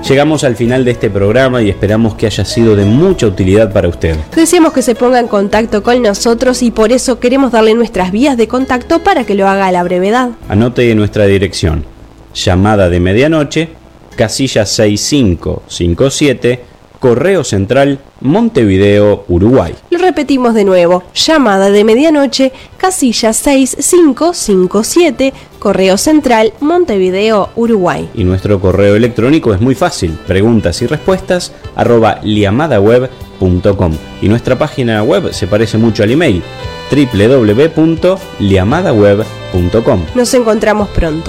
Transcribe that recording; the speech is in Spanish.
Llegamos al final de este programa y esperamos que haya sido de mucha utilidad para usted. Deseamos que se ponga en contacto con nosotros y por eso queremos darle nuestras vías de contacto para que lo haga a la brevedad. Anote nuestra dirección: llamada de medianoche, casilla 6557, Correo Central, Montevideo, Uruguay. Lo repetimos de nuevo: llamada de medianoche, casilla 6557, Correo Central, Montevideo, Uruguay. Y nuestro correo electrónico es muy fácil: preguntas y respuestas @liamadaweb.com. Y nuestra página web se parece mucho al email: www.liamadaweb.com. Nos encontramos pronto.